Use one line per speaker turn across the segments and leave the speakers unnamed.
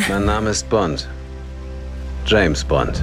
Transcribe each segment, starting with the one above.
Mein Name ist Bond. James Bond.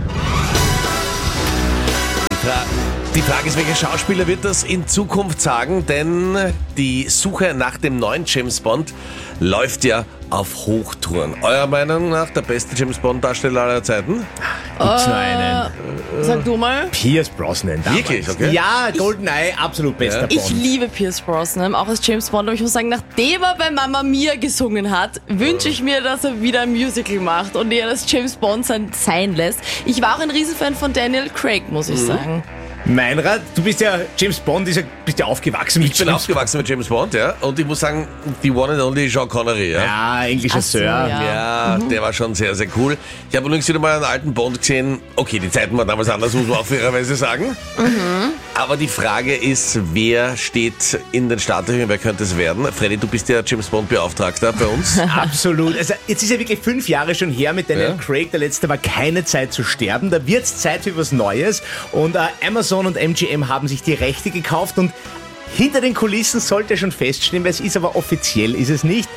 Die Frage ist, welcher Schauspieler wird das in Zukunft sagen? Denn die Suche nach dem neuen James Bond läuft ja auf Hochtouren. Eurer Meinung nach der beste James Bond-Darsteller aller Zeiten?
Gibt's nur einen?
Sag du mal.
Pierce Brosnan damals.
Wirklich? Okay.
Ja, GoldenEye, absolut bester Bond.
Ich liebe Pierce Brosnan, auch als James Bond, aber ich muss sagen, nachdem er bei Mamma Mia gesungen hat, wünsche ich mir, dass er wieder ein Musical macht und er das James Bond sein lässt. Ich war auch ein Riesenfan von Daniel Craig, muss ich sagen.
Meinrad, du bist ja, James Bond, bist ja aufgewachsen mit
Ich bin aufgewachsen mit James Bond, ja. Und ich muss sagen, die one and only Sean Connery, ja.
Ja, englischer
Ach so,
Sir.
ja.
Ja, der war schon sehr, sehr cool. Ich habe übrigens wieder mal einen alten Bond gesehen. Okay, die Zeiten waren damals anders, muss man auch fairerweise sagen. Aber die Frage ist, wer steht in den Startlöchern, wer könnte es werden? Freddy, du bist ja James Bond-Beauftragter bei uns.
Absolut. Also jetzt ist ja wirklich 5 Jahre schon her mit Daniel
Ja.
Craig. Der letzte war keine Zeit zu sterben. Da wird's Zeit für was Neues. Und Amazon und MGM haben sich die Rechte gekauft und hinter den Kulissen sollte schon feststehen, weil es ist aber offiziell ist es nicht.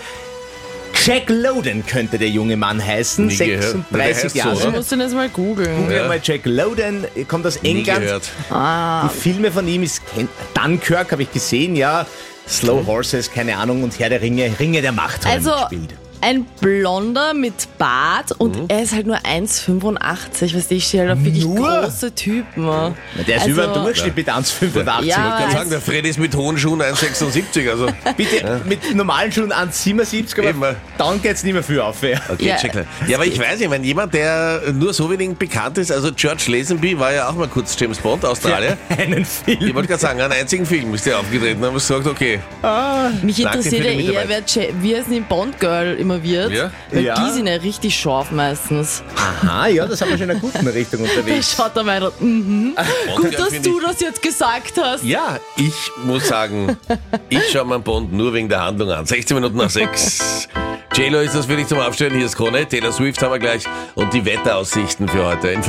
Jack Lowden könnte der junge Mann heißen.
Nie gehört. Der
36
heißt so,
Jahre.
Ich
oder?
muss den jetzt mal googeln.
Google
Ja.
mal Jack Lowden, kommt aus
Nie
England.
gehört.
Die Filme von ihm ist Dunkirk, habe ich gesehen, ja. Slow Horses, keine Ahnung, und Herr der Ringe, Ringe der Macht haben
Also,
gespielt.
ein Blonder mit Bart und er ist halt nur 1,85. Weißt du, ich stehe halt auf wirklich
Nur?
große Typen.
Na, der ist über den Durchschnitt mit 1,85.
Ja,
Ich kann sagen, der Freddy ist mit hohen Schuhen 1,76. Also,
Bitte mit normalen Schuhen 1,77,
Eben.
aber dann geht's nicht mehr viel auf. Ja.
okay,
Ja.
check. Ja, aber ich weiß nicht, wenn jemand, der nur so wenig bekannt ist, also George Lazenby war ja auch mal kurz James Bond, Australier.
Einen
Ich
Film.
wollte gerade sagen, einen einzigen Film ist der aufgetreten, aber gesagt, okay.
Mich
Danke
interessiert
für
ja
die
eher,
Mitarbeit.
wie es in Bond Girl immer wird.
Ja.
Weil
Ja.
die sind ja richtig scharf meistens.
Aha, ja, das haben wir schon in einer guten Richtung
Da
unterwegs.
schaut er mal, gut,
Girl
dass
finde
du
ich-
das jetzt gesagt hast.
Ja, ich muss sagen, ich schaue meinen Bond nur wegen der Handlung an. 16 Minuten nach 6. J-Lo ist das für dich zum Aufstellen. Hier ist Krone. Taylor Swift haben wir gleich. Und die Wetteraussichten für heute.